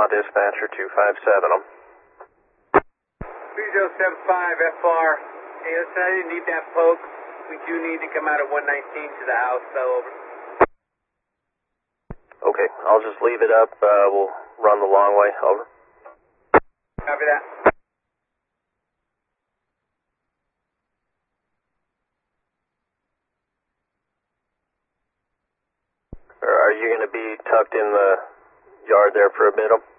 dispatcher 257 them. 3075 FR. Hey, listen, I didn't need that poke. We do need to come out at 119 to the house, so over. Okay, I'll just leave it up. We'll run the long way. Over. Copy that. Are you going to be tucked in the yard there for a bit?